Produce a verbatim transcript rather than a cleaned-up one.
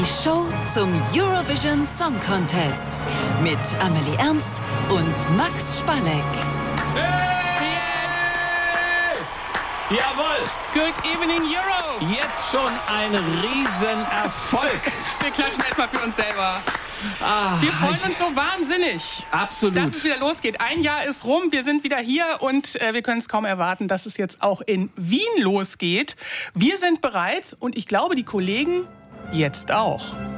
Die Show zum Eurovision Song Contest mit Amelie Ernst und Max Spalleck. Hey! Yes! Jawohl! Good evening, Euro! Jetzt schon ein Riesenerfolg. Wir klatschen erstmal für uns selber. Ah, wir freuen uns so wahnsinnig, absolut, dass es wieder losgeht. Ein Jahr ist rum, wir sind wieder hier und äh, wir können es kaum erwarten, dass es jetzt auch in Wien losgeht. Wir sind bereit und ich glaube, die Kollegen jetzt auch.